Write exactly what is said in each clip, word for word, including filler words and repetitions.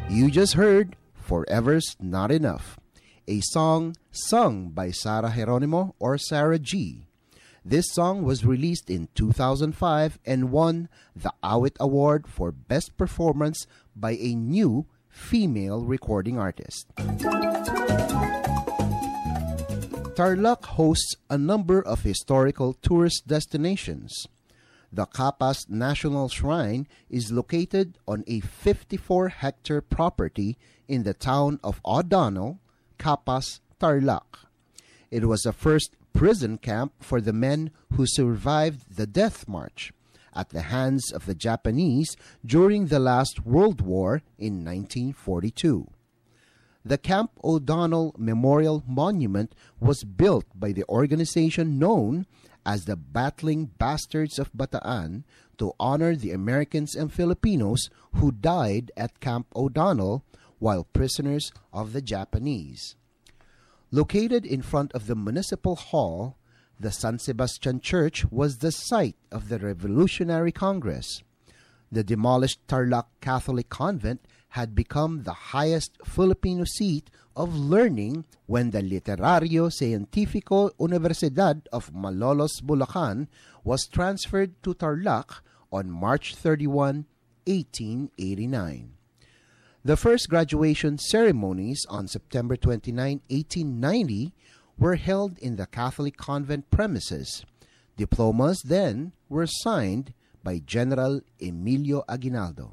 You just heard Forever's Not Enough, a song sung by Sarah Geronimo or Sarah G. This song was released in two thousand five and won the Awit Award for Best Performance by a New Female Recording Artist. Tarlac hosts a number of historical tourist destinations. The Capas National Shrine is located on a fifty-four hectare property in the town of O'Donnell, Capas, Tarlac. It was the first prison camp for the men who survived the Death March at the hands of the Japanese during the last World War in nineteen forty-two. The Camp O'Donnell Memorial Monument was built by the organization known as the Battling Bastards of Bataan to honor the Americans and Filipinos who died at Camp O'Donnell while prisoners of the Japanese. Located in front of the Municipal Hall, the San Sebastian Church was the site of the Revolutionary Congress. The demolished Tarlac Catholic Convent had become the highest Filipino seat of learning when the Literario Cientifico Universidad of Malolos, Bulacan was transferred to Tarlac on March thirty-first, eighteen eighty-nine. The first graduation ceremonies on September twenty-ninth, eighteen ninety were held in the Catholic convent premises. Diplomas then were signed by General Emilio Aguinaldo.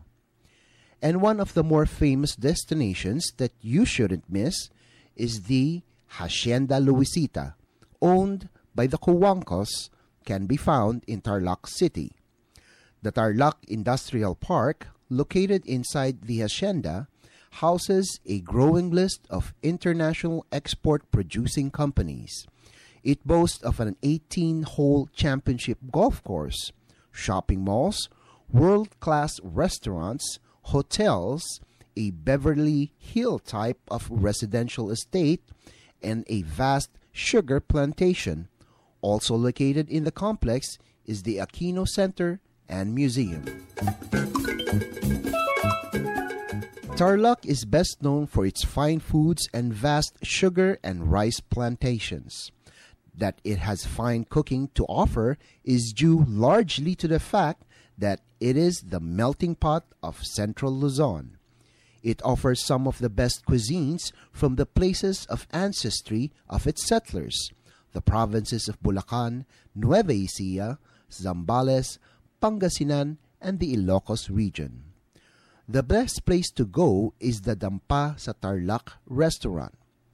And one of the more famous destinations that you shouldn't miss is the Hacienda Luisita, owned by the Cuancos, can be found in Tarlac City. The Tarlac Industrial Park, located inside the hacienda, houses a growing list of international export-producing companies. It boasts of an eighteen-hole championship golf course, shopping malls, world-class restaurants, hotels, a Beverly Hill type of residential estate, and a vast sugar plantation. Also located in the complex is the Aquino Center and Museum. Tarlac is best known for its fine foods and vast sugar and rice plantations. That it has fine cooking to offer is due largely to the fact that it is the melting pot of Central Luzon. It offers some of the best cuisines from the places of ancestry of its settlers, the provinces of Bulacan, Nueva Ecija, Zambales, Pangasinan, and the Ilocos region. The best place to go is the Dampa sa Tarlac restaurant.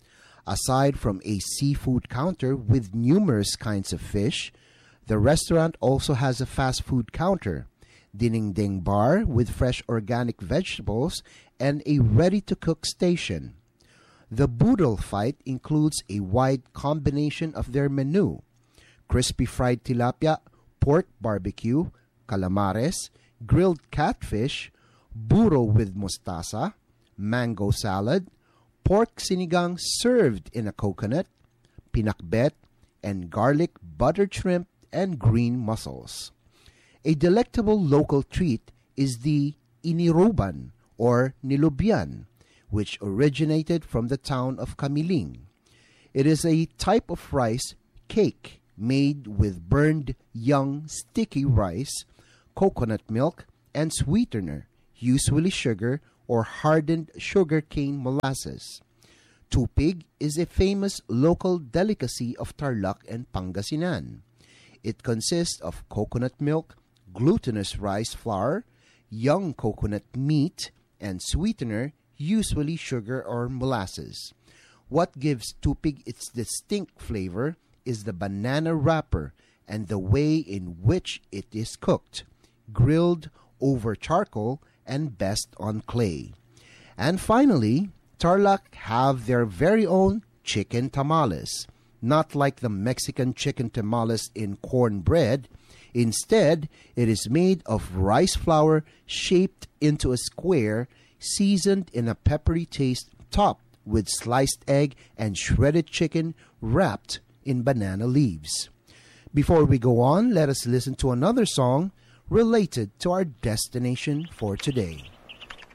Aside from a seafood counter with numerous kinds of fish, the restaurant also has a fast food counter, dinding bar with fresh organic vegetables, and a ready-to-cook station. The Boodle Fight includes a wide combination of their menu: crispy fried tilapia, pork barbecue, calamares, grilled catfish, burro with mustasa, mango salad, pork sinigang served in a coconut, pinakbet, and garlic buttered shrimp and green mussels. A delectable local treat is the iniruban or nilubian, which originated from the town of Camiling. It is a type of rice cake made with burned young sticky rice, coconut milk, and sweetener, usually sugar or hardened sugarcane molasses. Tupig is a famous local delicacy of Tarlac and Pangasinan. It consists of coconut milk, glutinous rice flour, young coconut meat, and sweetener, usually sugar or molasses. What gives tupig its distinct flavor is the banana wrapper and the way in which it is cooked, grilled over charcoal and best on clay. And finally, Tarlac have their very own chicken tamales. Not like the Mexican chicken tamales in cornbread. Instead, it is made of rice flour shaped into a square, seasoned in a peppery taste, topped with sliced egg and shredded chicken wrapped in banana leaves. Before we go on, let us listen to another song related to our destination for today.